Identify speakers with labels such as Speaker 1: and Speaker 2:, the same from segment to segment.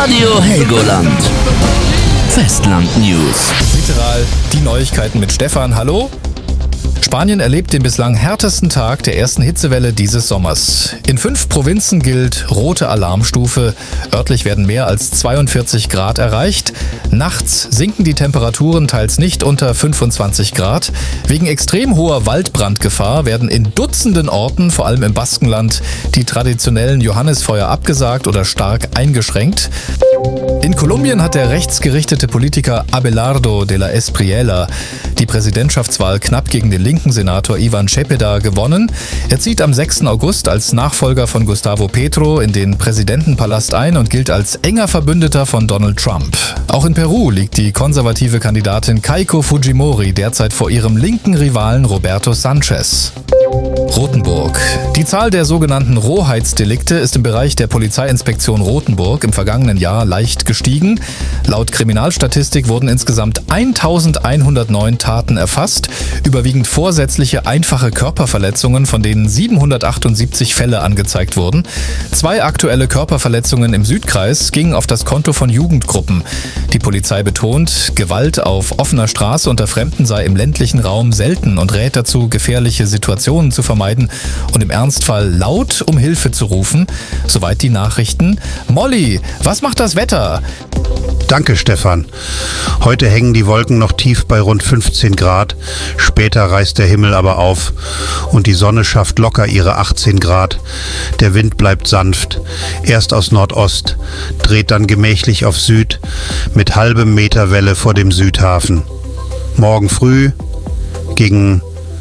Speaker 1: Radio Helgoland. Festland News.
Speaker 2: Literal die Neuigkeiten mit Stefan. Hallo? Spanien erlebt den bislang härtesten Tag der ersten Hitzewelle dieses Sommers. In 5 Provinzen gilt rote Alarmstufe. Örtlich werden mehr als 42 Grad erreicht. Nachts sinken die Temperaturen teils nicht unter 25 Grad. Wegen extrem hoher Waldbrandgefahr werden in Dutzenden Orten, vor allem im Baskenland, die traditionellen Johannisfeuer abgesagt oder stark eingeschränkt. In Kolumbien hat der rechtsgerichtete Politiker Abelardo de la Espriella die Präsidentschaftswahl knapp gegen den linken Senator Ivan Cepeda gewonnen. Er zieht am 6. August als Nachfolger von Gustavo Petro in den Präsidentenpalast ein und gilt als enger Verbündeter von Donald Trump. Auch in Peru liegt die konservative Kandidatin Keiko Fujimori derzeit vor ihrem linken Rivalen Roberto Sanchez. Rothenburg. Die Zahl der sogenannten Rohheitsdelikte ist im Bereich der Polizeiinspektion Rothenburg im vergangenen Jahr leicht gestiegen. Laut Kriminalstatistik wurden insgesamt 1109 Taten erfasst, überwiegend vorsätzliche einfache Körperverletzungen, von denen 778 Fälle angezeigt wurden. 2 aktuelle Körperverletzungen im Südkreis gingen auf das Konto von Jugendgruppen. Die Polizei betont, Gewalt auf offener Straße unter Fremden sei im ländlichen Raum selten und rät dazu, gefährliche Situationen zu vermeiden und im Ernstfall laut um Hilfe zu rufen. Soweit die Nachrichten. Molly, was macht das Wetter?
Speaker 3: Danke, Stefan. Heute hängen die Wolken noch tief bei rund 15 Grad. Später reißt der Himmel aber auf und die Sonne schafft locker ihre 18 Grad. Der Wind bleibt sanft, erst aus Nordost, dreht dann gemächlich auf Süd mit halbem Meter Welle vor dem Südhafen. Morgen früh gegen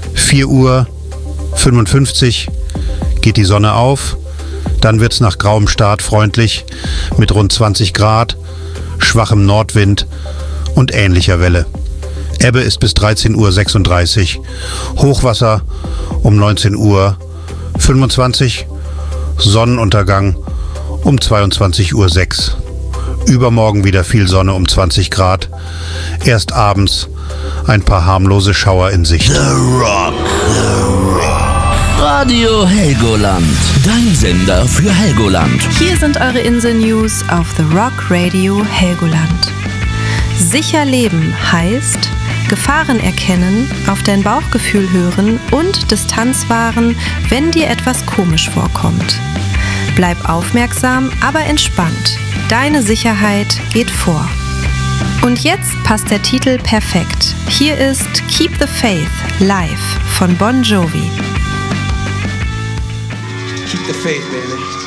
Speaker 3: 4:55 Uhr geht die Sonne auf. Dann wird's nach grauem Start freundlich mit rund 20 Grad, schwachem Nordwind und ähnlicher Welle. Ebbe ist bis 13:36 Uhr, Hochwasser um 19:25 Uhr, Sonnenuntergang um 22:06 Uhr. Übermorgen wieder viel Sonne um 20 Grad, erst abends ein paar harmlose Schauer in Sicht.
Speaker 1: The Rock. Radio Helgoland. Dein Sender für Helgoland.
Speaker 4: Hier sind eure Insel-News auf The Rock Radio Helgoland. Sicher leben heißt Gefahren erkennen, auf dein Bauchgefühl hören und Distanz wahren, wenn dir etwas komisch vorkommt. Bleib aufmerksam, aber entspannt. Deine Sicherheit geht vor. Und jetzt passt der Titel perfekt. Hier ist Keep the Faith live von Bon Jovi.
Speaker 5: Keep the faith, baby.